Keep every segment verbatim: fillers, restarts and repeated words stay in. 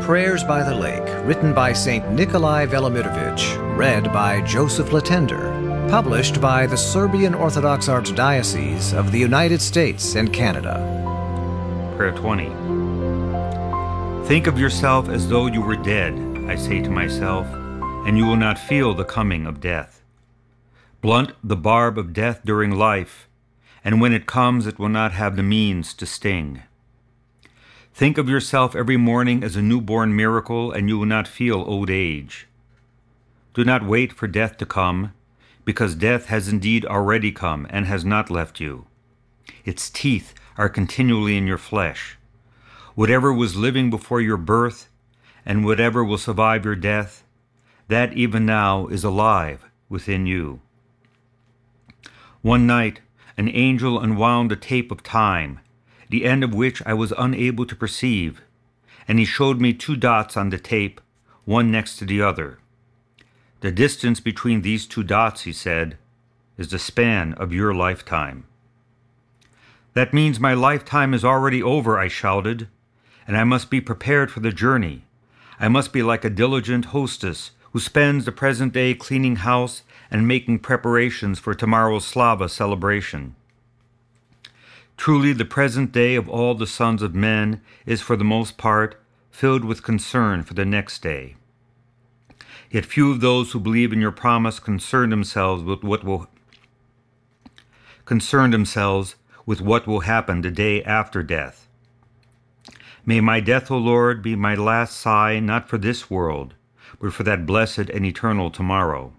Prayers by the Lake, written by Saint Nikolai Velimirovich, read by Joseph Latender, published by the Serbian Orthodox Archdiocese of the United States and Canada. Prayer twenty. Think of yourself as though you were dead, I say to myself, and you will not feel the coming of death. Blunt the barb of death during life, and when it comes it will not have the means to sting. Think of yourself every morning as a newborn miracle, and you will not feel old age. Do not wait for death to come, because death has indeed already come and has not left you. Its teeth are continually in your flesh. Whatever was living before your birth, and whatever will survive your death, that even now is alive within you. One night, an angel unwound a tape of time, the end of which I was unable to perceive, and he showed me two dots on the tape, one next to the other. The distance between these two dots, he said, is the span of your lifetime. That means my lifetime is already over, I shouted, and I must be prepared for the journey. I must be like a diligent hostess who spends the present day cleaning house and making preparations for tomorrow's Slava celebration. Truly, the present day of all the sons of men is for the most part filled with concern for the next day. Yet few of those who believe in your promise concern themselves with what will concern themselves with what will happen the day after death. May my death, O Lord, be my last sigh, not for this world, but for that blessed and eternal tomorrow.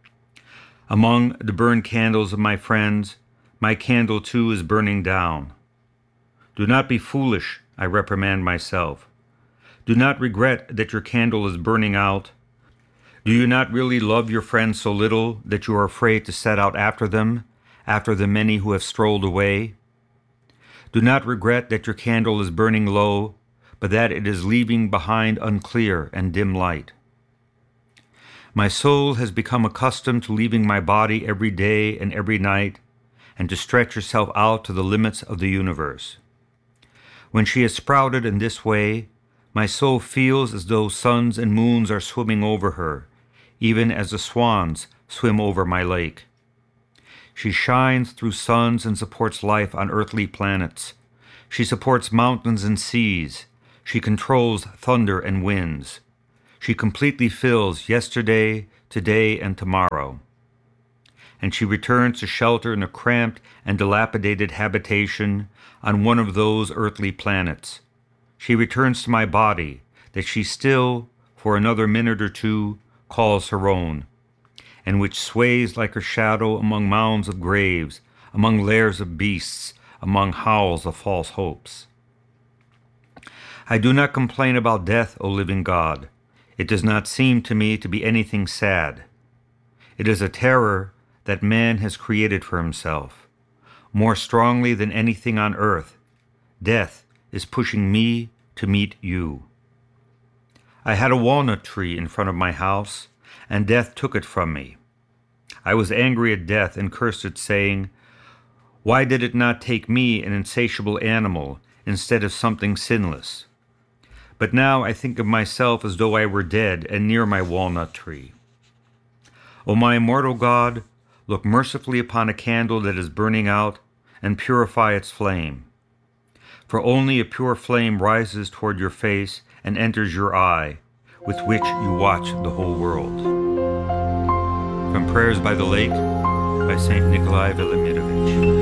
Among the burned candles of my friends, my candle too is burning down. Do not be foolish, I reprimand myself. Do not regret that your candle is burning out. Do you not really love your friends so little that you are afraid to set out after them, after the many who have strolled away? Do not regret that your candle is burning low, but that it is leaving behind unclear and dim light. My soul has become accustomed to leaving my body every day and every night, and to stretch herself out to the limits of the universe. When she has sprouted in this way, my soul feels as though suns and moons are swimming over her, even as the swans swim over my lake. She shines through suns and supports life on earthly planets. She supports mountains and seas. She controls thunder and winds. She completely fills yesterday, today, and tomorrow. And she returns to shelter in a cramped and dilapidated habitation on one of those earthly planets. She returns to my body that she still, for another minute or two, calls her own, and which sways like her shadow among mounds of graves, among lairs of beasts, among howls of false hopes. I do not complain about death, O living God. It does not seem to me to be anything sad. It is a terror that man has created for himself. More strongly than anything on earth, death is pushing me to meet you. I had a walnut tree in front of my house, and death took it from me. I was angry at death and cursed it, saying, "Why did it not take me, an insatiable animal, instead of something sinless?" But now I think of myself as though I were dead and near my walnut tree. O my immortal God, look mercifully upon a candle that is burning out and purify its flame. For only a pure flame rises toward your face and enters your eye, with which you watch the whole world. From Prayers by the Lake, by Saint Nikolai Velimirovich.